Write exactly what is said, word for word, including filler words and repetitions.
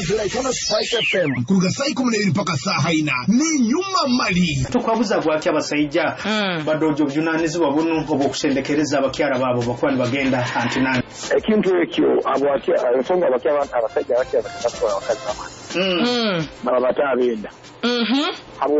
ziraikana Spike F M kuruga saa kumi n'ebyiri mpaka saa haina ni nyuma mali tukwabuza gwaki abasayija badojo byunaniziwa bunu obukusendekereza abakyala babo bakwani bagenda antinani ekintu ekyo abwaki ensonga abakyala abasajja abakyala bakatwala abakazi bamwe mm baba batabenda mhm